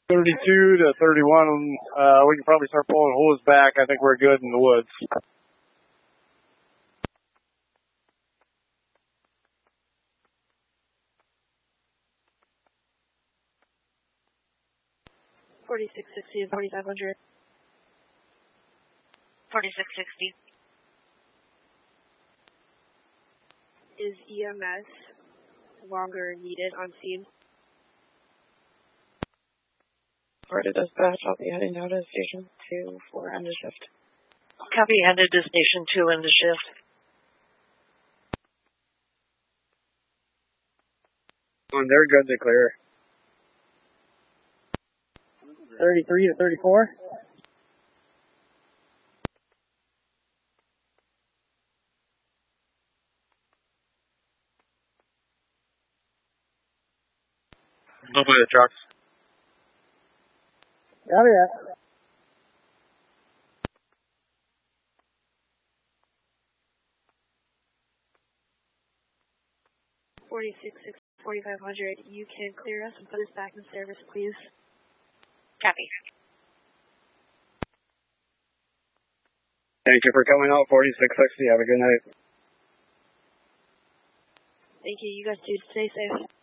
32 to 31, we can probably start pulling hose back. I think we're good in the woods. $4660 and 4500. 4660. Is EMS longer needed on scene? Florida dispatch, I'll be heading out of station 2 for end of shift. Copy, headed to station 2 in the shift. They're good to clear. 33 to 34. Move with the trucks. Oh, yeah. $46,600, you can clear us and put us back in service, please. Copy. Thank you for coming out, 4660. Have a good night. Thank you. You guys too. Stay safe.